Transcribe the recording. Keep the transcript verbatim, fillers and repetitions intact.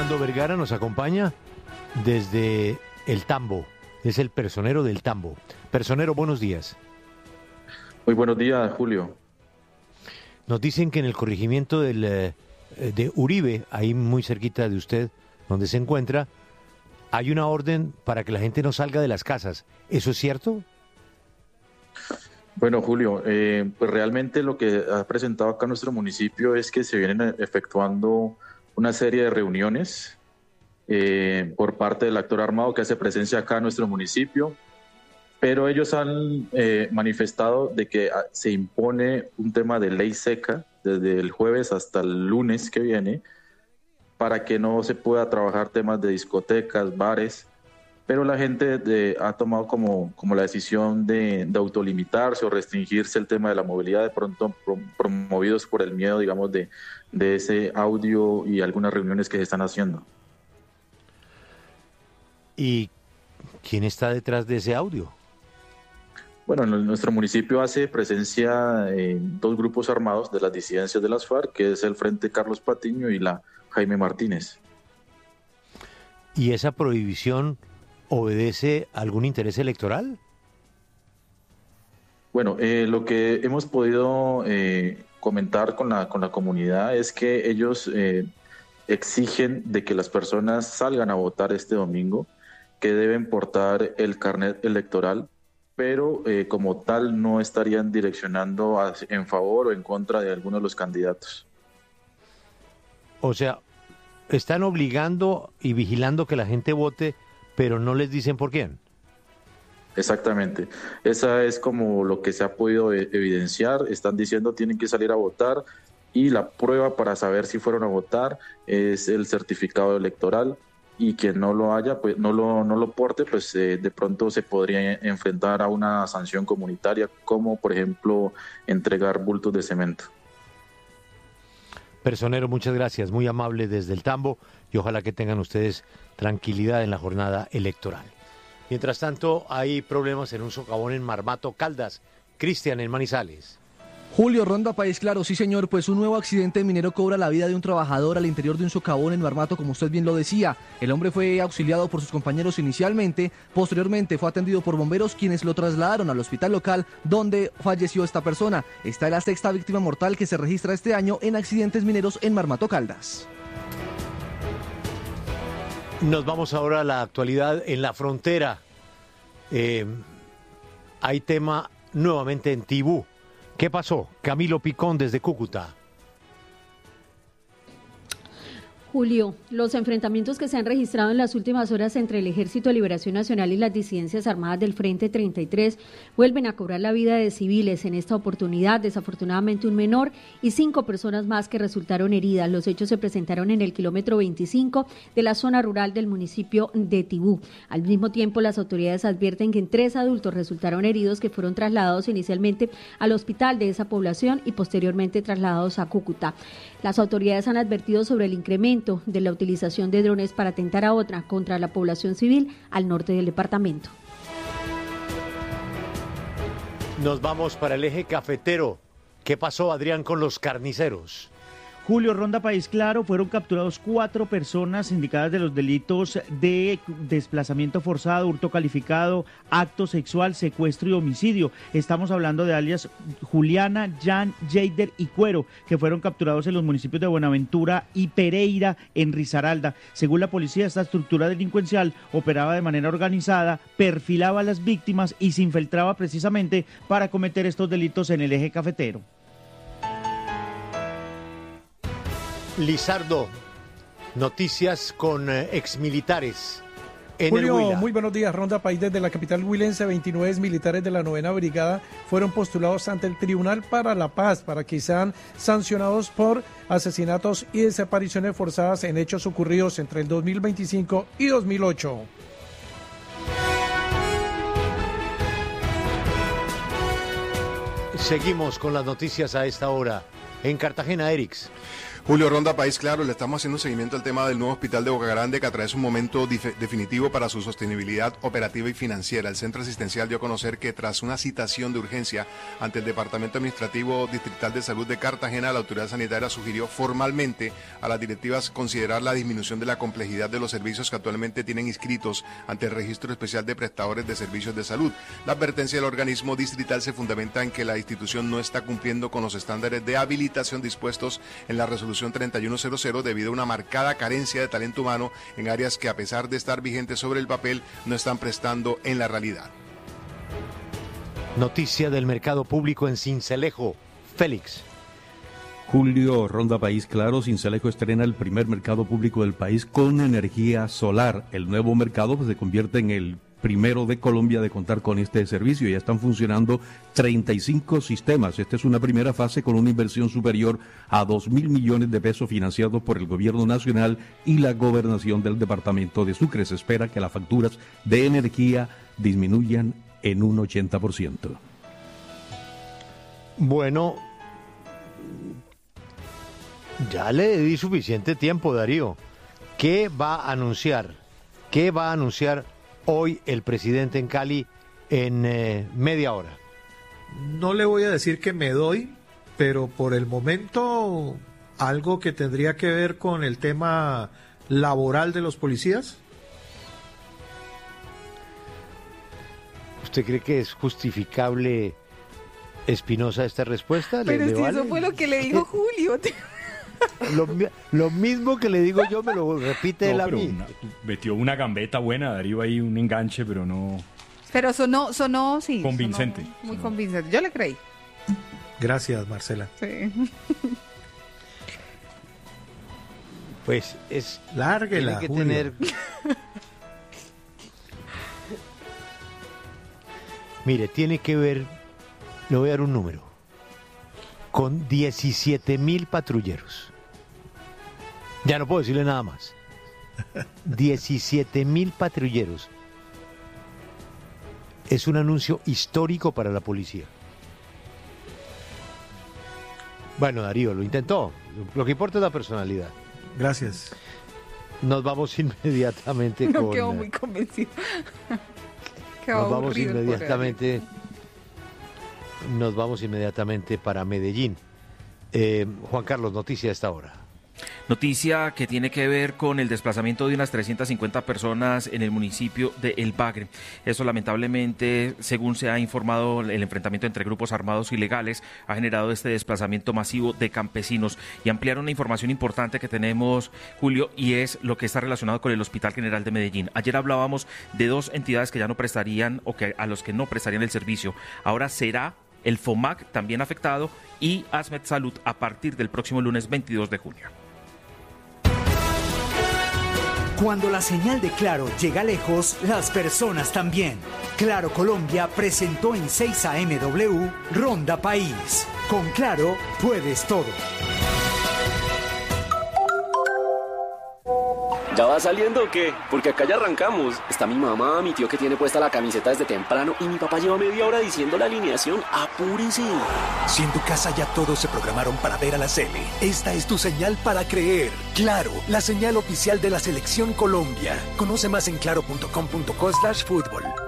Fernando Vergara nos acompaña desde el Tambo, es el personero del Tambo. Personero, buenos días. Muy buenos días, Julio. Nos dicen que en el corregimiento del, eh, de Uribe, ahí muy cerquita de usted, donde se encuentra, hay una orden para que la gente no salga de las casas. ¿Eso es cierto? Bueno, Julio, eh, pues realmente lo que ha presentado acá nuestro municipio es que se vienen efectuando una serie de reuniones eh, por parte del actor armado que hace presencia acá en nuestro municipio, pero ellos han eh, manifestado de que se impone un tema de ley seca desde el jueves hasta el lunes que viene para que no se pueda trabajar temas de discotecas, bares, pero la gente de, ha tomado como, como la decisión de, de autolimitarse o restringirse el tema de la movilidad, de pronto promovidos por el miedo, digamos, de, de ese audio y algunas reuniones que se están haciendo. ¿Y quién está detrás de ese audio? Bueno, en nuestro municipio hace presencia eh, dos grupos armados de las disidencias de las FARC, que es el Frente Carlos Patiño y la Jaime Martínez. ¿Y esa prohibición obedece a algún interés electoral? Bueno, eh, lo que hemos podido eh, comentar con la, con la comunidad es que ellos eh, exigen de que las personas salgan a votar este domingo, que deben portar el carnet electoral, pero eh, como tal no estarían direccionando a, en favor o en contra de alguno de los candidatos. O sea, están obligando y vigilando que la gente vote, pero no les dicen por quién. Exactamente. Esa es como lo que se ha podido evidenciar. Están diciendo tienen que salir a votar y la prueba para saber si fueron a votar es el certificado electoral, y quien no lo haya, pues no lo, no lo porte, pues eh, de pronto se podría enfrentar a una sanción comunitaria, como por ejemplo entregar bultos de cemento. Personero, muchas gracias, muy amable desde el Tambo, y ojalá que tengan ustedes tranquilidad en la jornada electoral. Mientras tanto, hay problemas en un socavón en Marmato, Caldas. Cristian, en Manizales. Julio, Ronda País Claro, sí señor, pues un nuevo accidente minero cobra la vida de un trabajador al interior de un socavón en Marmato, como usted bien lo decía. El hombre fue auxiliado por sus compañeros inicialmente, posteriormente fue atendido por bomberos, quienes lo trasladaron al hospital local donde falleció esta persona. Esta es la sexta víctima mortal que se registra este año en accidentes mineros en Marmato, Caldas. Nos vamos ahora a la actualidad en la frontera. Eh, hay tema nuevamente en Tibú. ¿Qué pasó? Camilo Picón desde Cúcuta. Julio, los enfrentamientos que se han registrado en las últimas horas entre el Ejército de Liberación Nacional y las disidencias armadas del Frente treinta y tres vuelven a cobrar la vida de civiles. En esta oportunidad, desafortunadamente, un menor y cinco personas más que resultaron heridas. Los hechos se presentaron en el kilómetro veinticinco de la zona rural del municipio de Tibú. Al mismo tiempo, las autoridades advierten que en tres adultos resultaron heridos que fueron trasladados inicialmente al hospital de esa población y posteriormente trasladados a Cúcuta. Las autoridades han advertido sobre el incremento de la utilización de drones para atentar a otra contra la población civil al norte del departamento. Nos vamos para el eje cafetero. ¿Qué pasó, Adrián, con los carniceros? Julio, Ronda País Claro, fueron capturados cuatro personas indicadas de los delitos de desplazamiento forzado, hurto calificado, acto sexual, secuestro y homicidio. Estamos hablando de alias Juliana, Jan, Jader y Cuero, que fueron capturados en los municipios de Buenaventura y Pereira, en Risaralda. Según la policía, esta estructura delincuencial operaba de manera organizada, perfilaba a las víctimas y se infiltraba precisamente para cometer estos delitos en el eje cafetero. Lizardo, noticias con eh, exmilitares en Julio, el Huila. Muy buenos días. Ronda País desde la capital huilense. veintinueve militares de la novena brigada fueron postulados ante el Tribunal para la Paz para que sean sancionados por asesinatos y desapariciones forzadas en hechos ocurridos entre el dos mil veinticinco y dos mil ocho. Seguimos con las noticias a esta hora. En Cartagena, Erix. Julio, Ronda País Claro, le estamos haciendo un seguimiento al tema del nuevo hospital de Boca Grande que atraviesa un momento dif- definitivo para su sostenibilidad operativa y financiera. El centro asistencial dio a conocer que tras una citación de urgencia ante el Departamento Administrativo Distrital de Salud de Cartagena, la autoridad sanitaria sugirió formalmente a las directivas considerar la disminución de la complejidad de los servicios que actualmente tienen inscritos ante el Registro Especial de Prestadores de Servicios de Salud. La advertencia del organismo distrital se fundamenta en que la institución no está cumpliendo con los estándares de habilitación dispuestos en la resolución treinta y uno cero cero debido a una marcada carencia de talento humano en áreas que, a pesar de estar vigentes sobre el papel, no están prestando en la realidad. Noticia del mercado público en Sincelejo. Félix. Julio, Ronda País Claro, Sincelejo estrena el primer mercado público del país con energía solar. El nuevo mercado pues, se convierte en el primero de Colombia de contar con este servicio. Ya están funcionando treinta y cinco sistemas. Esta es una primera fase con una inversión superior a dos mil millones de pesos financiados por el gobierno nacional y la gobernación del departamento de Sucre. Se espera que las facturas de energía disminuyan en un ochenta por ciento. Bueno, ya le di suficiente tiempo, Darío. ¿Qué va a anunciar? ¿Qué va a anunciar hoy el presidente en Cali en eh, media hora? No le voy a decir que me doy, pero por el momento algo que tendría que ver con el tema laboral de los policías. ¿Usted cree que es justificable, Espinosa, esta respuesta? ¿Le, pero le si vale? eso fue lo que le dijo Julio. Lo, lo mismo que le digo yo me lo repite no, él a pero mí. Una, metió una gambeta buena, Darío, ahí un enganche, pero no... Pero sonó, sonó, sí. Convincente. Sonó muy sonó. convincente. Yo le creí. Gracias, Marcela. Sí. Pues es... Lárguela, tiene que Julio. tener... Mire, tiene que ver, le voy a dar un número, con diecisiete mil patrulleros. Ya no puedo decirle nada más. diecisiete mil patrulleros. Es un anuncio histórico para la policía. Bueno, Darío, lo intentó. Lo que importa es la personalidad. Gracias. Nos vamos inmediatamente No con... quedó muy convencido. Quedó Nos vamos aburrido el inmediatamente... Nos vamos inmediatamente para Medellín. Eh, Juan Carlos, noticia a esta hora. Noticia que tiene que ver con el desplazamiento de unas trescientas cincuenta personas en el municipio de El Bagre. Eso, lamentablemente, según se ha informado, el enfrentamiento entre grupos armados ilegales ha generado este desplazamiento masivo de campesinos. Y ampliar una información importante que tenemos, Julio, y es lo que está relacionado con el Hospital General de Medellín. Ayer hablábamos de dos entidades que ya no prestarían, o que a los que no prestarían el servicio. Ahora será el FOMAC también afectado y ASMED Salud a partir del próximo lunes veintidós de junio. Cuando la señal de Claro llega lejos, las personas también. Claro Colombia presentó en seis A M W Ronda País. Con Claro puedes todo. ¿Ya va saliendo o qué? Porque acá ya arrancamos. Está mi mamá, mi tío que tiene puesta la camiseta desde temprano y mi papá lleva media hora diciendo la alineación. ¡Apúrense! Si en tu casa ya todos se programaron para ver a la Sele, esta es tu señal para creer. Claro, la señal oficial de la Selección Colombia. Conoce más en claro punto com punto co slash fútbol.